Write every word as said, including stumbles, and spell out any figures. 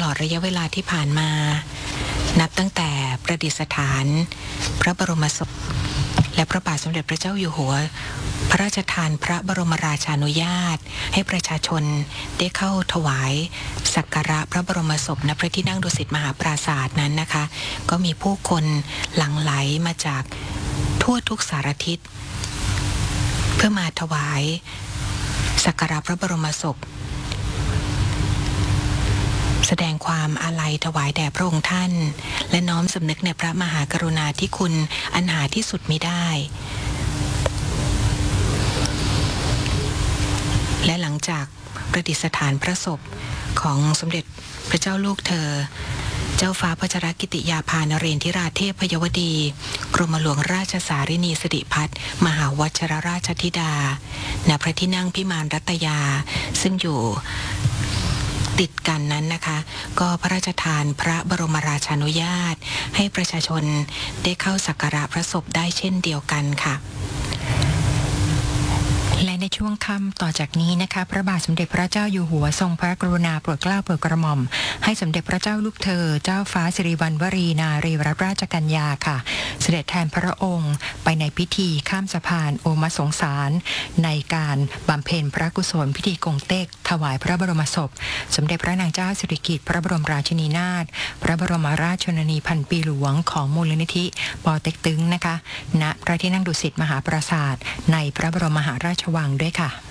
อดระยะเวลาที่ผ่านมานับตั้งแต่ประดิษฐานพระบรมศพและพระบาทสมเด็จพระเจ้าอยู่หัวพระราชทานพระบรมราชานุญาตให้ประชาชนได้เข้าถวายสักการะพระบรมศพณพระที่นั่งดุสิตมหาปราสาทนั้นนะคะก็มีผู้คนหลั่งไหลมาจากทั่วทุกสารทิศเพื่อมาถวายสักการะพระบรมศพแสดงความอาลัยถวายแด่พระองค์ท่านและน้อมสำนึกในพระมหากรุณาธิคุณอันหาที่สุดมิได้และหลังจากประดิษฐานพระศพของสมเด็จพระเจ้าลูกเธอเจ้าฟ้าพัชรกิติยาภานเรนทิราเทพยวดีกรมหลวงราชสารินีสิริพัฒน์มหาวชิรราชธิดาณพระที่นั่งพิมานรัตยาซึ่งอยู่ติดกันนั้นนะคะก็พระราชทานพระบรมราชานุญาตให้ประชาชนได้เข้าสักการะพระศพได้เช่นเดียวกันค่ะและในช่วงค่ำต่อจากนี้นะคะพระบาทสมเด็จพระเจ้าอยู่หัวทรงพระกรุณาโปรดเกล้าโปรดกระหม่อมให้สมเด็จพระเจ้าลูกเธอเจ้าฟ้าสิริวัณวรีนารีรัตนราชกัญญาค่ะเสด็จแทนพระองค์ไปในพิธีข้ามสะพานโอมสงสารในการบำเพ็ญพระกุศลพิธีกงเต็กถวายพระบรมศพสมเด็จพระนางเจ้าสิริกิติ์พระบรมราชินีนาถพระบรมราชชนนีพันปีหลวงของมูลนิธิปอเต็กตึงนะคะณพระที่นั่งดุสิตมหาปราสาทในพระบรมมหาราชวังด้วยค่ะ